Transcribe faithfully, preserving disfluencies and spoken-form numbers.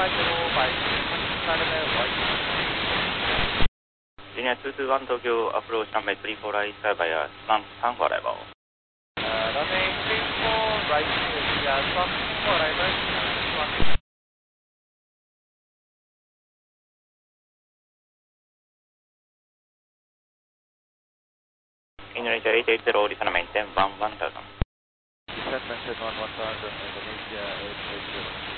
zero by Saturday White. Senior two two one Tokyo approach runway three four right via slant one for arrival. Uh, runway three four right via slant for arrival. Uh, Indonesia eight eight zero, listen maintain one one thousand. Descent maintain one one thousand, Indonesia eight eight zero.